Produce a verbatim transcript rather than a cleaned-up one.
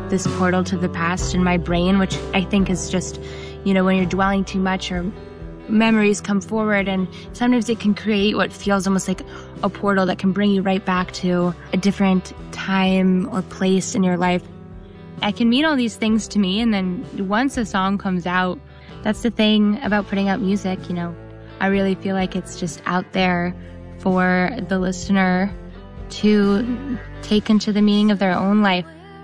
this portal to the past in my brain, which I think is just, you know, when you're dwelling too much or memories come forward, and sometimes it can create what feels almost like a portal that can bring you right back to a different time or place in your life. I can mean all these things to me, and then once a song comes out, that's the thing about putting out music, you know. I really feel like it's just out there for the listener to take into the meaning of their own life.